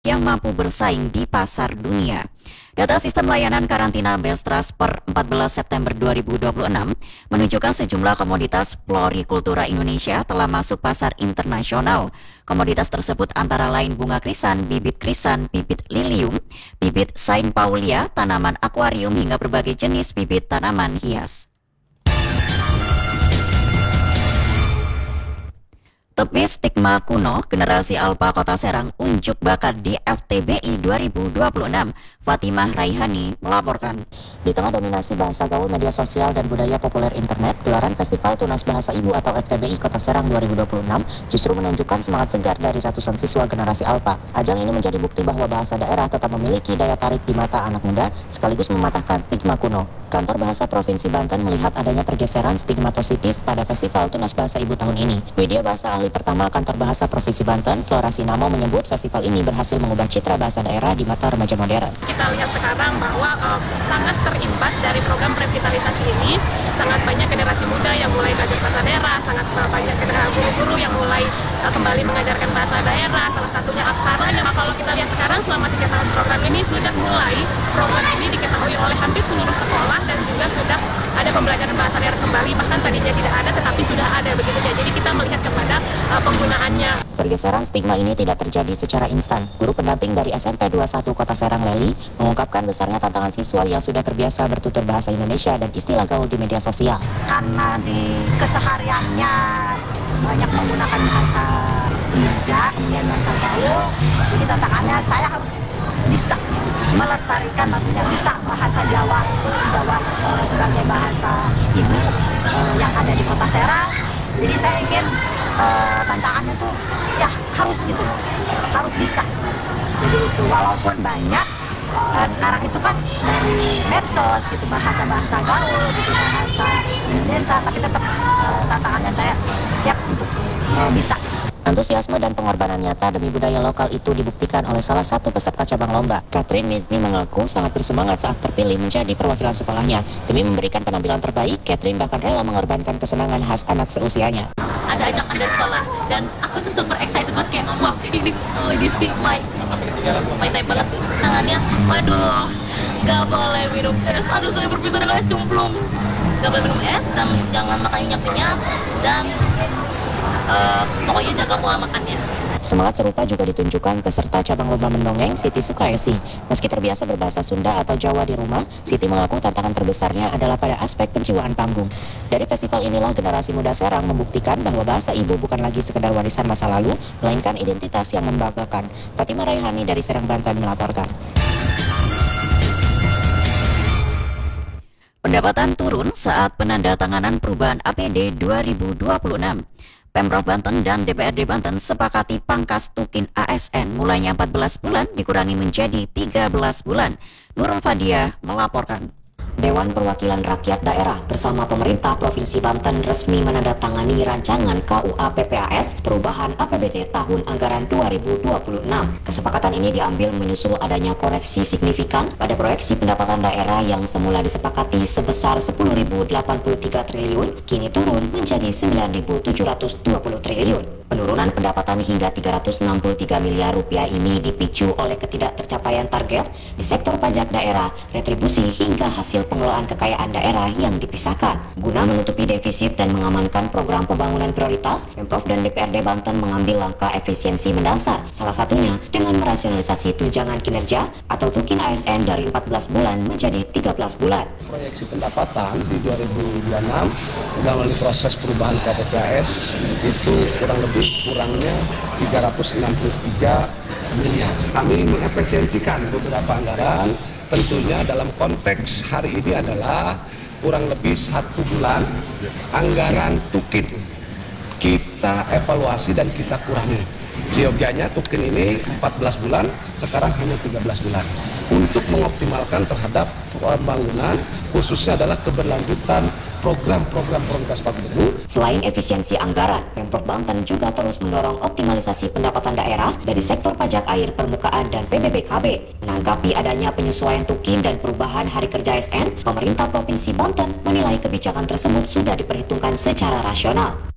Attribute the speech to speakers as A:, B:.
A: yang mampu bersaing di pasar dunia. Data sistem layanan karantina Belstras per 14 September 2026 menunjukkan sejumlah komoditas florikultura Indonesia telah masuk pasar internasional. Komoditas tersebut antara lain bunga krisan, bibit lilium, bibit Saint Paulia, tanaman akuarium hingga berbagai jenis bibit tanaman hias. Tepi stigma kuno, generasi Alpha Kota Serang unjuk bakat di FTBI 2026. Fatimah Raihani melaporkan.
B: Di tengah dominasi bahasa gaul media sosial dan budaya populer internet, gelaran Festival Tunas Bahasa Ibu atau FTBI Kota Serang 2026 justru menunjukkan semangat segar dari ratusan siswa generasi Alpha. Ajang ini menjadi bukti bahwa bahasa daerah tetap memiliki daya tarik di mata anak muda, sekaligus mematahkan stigma kuno. Kantor Bahasa Provinsi Banten melihat adanya pergeseran stigma positif pada Festival Tunas Bahasa Ibu tahun ini. Widya Bahasa Ahli Pertama Kantor Bahasa Provinsi Banten, Flora Sinamo, menyebut festival ini berhasil mengubah citra bahasa daerah di mata remaja modern.
C: Kita lihat sekarang bahwa sangat terimbas dari program revitalisasi ini. Sangat banyak generasi muda yang mulai belajar bahasa daerah, sangat banyak guru-guru yang mulai kembali mengajarkan bahasa daerah, salah satunya aksara. Nah, kalau kita lihat sekarang selama 3 tahun program ini sudah mulai, program ini diketahui oleh hampir seluruh sekolah dan juga sudah ada pembelajaran bahasa daerah kembali, bahkan tadinya tidak ada tetapi sudah ada begitu ya. Jadi kita melihat kepada penggunaannya.
B: Pergeseran stigma ini tidak terjadi secara instan. Guru pendamping dari SMP 21 Kota Serang Leli mengungkapkan besarnya tantangan siswa yang sudah terbiasa bertutur bahasa Indonesia dan istilah gaul di media sosial.
D: Karena di kesehariannya banyak menggunakan bahasa Indonesia, kemudian bahasa gaul, jadi tantangannya saya harus bisa melestarikan, maksudnya bisa bahasa Jawa sebagai bahasa ibu yang ada di Kota Serang. Jadi saya ingin tantangannya tuh ya harus gitu, harus bisa. Jadi itu walaupun banyak sekarang itu kan dari medsos gitu bahasa-bahasa gaul gitu, bahasa Indonesia, tapi tetap tantangannya saya siap untuk bisa.
B: Antusiasme dan pengorbanan nyata demi budaya lokal itu dibuktikan oleh salah satu peserta cabang lomba. Catherine Mizni mengaku sangat bersemangat saat terpilih menjadi perwakilan sekolahnya. Demi memberikan penampilan terbaik, Catherine bahkan rela mengorbankan kesenangan khas anak seusianya.
A: Ada ajakan dari sekolah dan aku tuh super excited banget, kayak wah ini sih my type banget sih. Tangannya, waduh, gak boleh minum es, aduh saya berpisah dengan es cemplung. Gak boleh minum es dan jangan makan minyak-minyak dan pokoknya jaga pola makannya.
B: Semangat serupa juga ditunjukkan peserta cabang lomba mendongeng Siti Sukaesi. Meski terbiasa berbahasa Sunda atau Jawa di rumah, Siti mengaku tantangan terbesarnya adalah pada aspek penjiwaan panggung. Dari festival inilah generasi muda Serang membuktikan bahwa bahasa ibu bukan lagi sekedar warisan masa lalu, melainkan identitas yang membanggakan. Fatimah Raihani dari Serang, Banten melaporkan.
A: Pendapatan turun saat penandatanganan perubahan APD 2026. Pemprov Banten dan DPRD Banten sepakati pangkas tukin ASN mulainya 14 bulan dikurangi menjadi 13 bulan. Nurul Fadia melaporkan.
E: Dewan Perwakilan Rakyat Daerah bersama pemerintah Provinsi Banten resmi menandatangani rancangan KUA PPAS perubahan APBD tahun anggaran 2026. Kesepakatan ini diambil menyusul adanya koreksi signifikan pada proyeksi pendapatan daerah yang semula disepakati sebesar 10.083 triliun, kini turun menjadi 9.720 triliun. Penurunan pendapatan hingga 363 miliar rupiah ini dipicu oleh ketidaktercapaian target di sektor pajak daerah, retribusi hingga hasil pengelolaan kekayaan daerah yang dipisahkan. Guna menutupi defisit dan mengamankan program pembangunan prioritas, Pemprov dan DPRD Banten mengambil langkah efisiensi mendasar, salah satunya dengan merasionalisasi tunjangan kinerja atau tukin ASN dari 14 bulan menjadi 13 bulan.
F: Proyeksi pendapatan di 2026 melalui proses perubahan KPPAS itu kurangnya 363 miliar. Kami mengefisiensikan beberapa anggaran, tentunya dalam konteks hari ini adalah kurang lebih 1 bulan anggaran tukin kita evaluasi dan kita kurangi. Siogianya tukin ini 14 bulan, sekarang hanya 13 bulan. Untuk mengoptimalkan terhadap pembangunan, khususnya adalah keberlanjutan program-program prioritas Pak.
E: Selain efisiensi anggaran, Pemprov Banten juga terus mendorong optimalisasi pendapatan daerah dari sektor pajak air permukaan dan PBBKB. Menanggapi adanya penyesuaian tukin dan perubahan hari kerja ASN, pemerintah Provinsi Banten menilai kebijakan tersebut sudah diperhitungkan secara rasional.